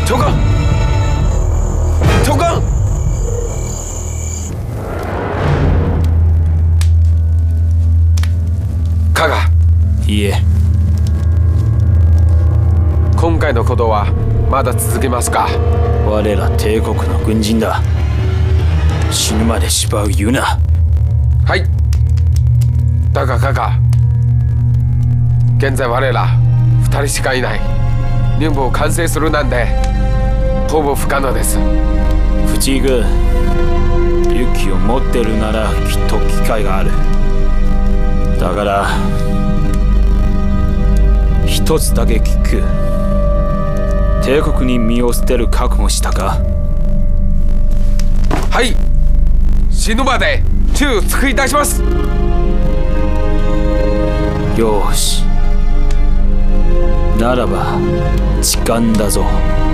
長官、長官。加賀。 いえ。 今回のことはまだ続けますか？ 我ら帝国の軍人だ。死ぬまで芝を言うな。 はい。だが加賀、現在我ら2人しかいない。任務を完成するなんてほぼ不可能です。 藤井君、勇気を持ってるならきっと機会がある。だから一つだけ聞く。帝国に身を捨てる覚悟したか？ はい。死ぬまで忠尽くいたします。 よし、ならば時間だぞ。